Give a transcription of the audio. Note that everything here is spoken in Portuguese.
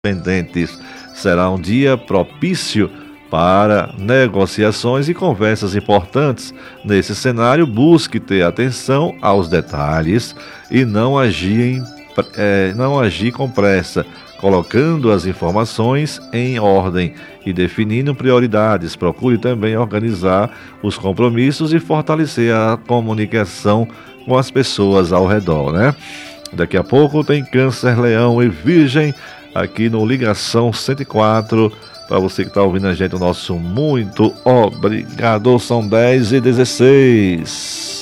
pendentes. Será um dia propício para negociações e conversas importantes. Nesse cenário, busque ter atenção aos detalhes e não agir com pressa, colocando as informações em ordem e definindo prioridades. Procure também organizar os compromissos e fortalecer a comunicação com as pessoas ao redor, né? Daqui a pouco tem Câncer, Leão e Virgem aqui no Ligação 104. Para você que está ouvindo a gente, o nosso muito obrigado. São 10h16.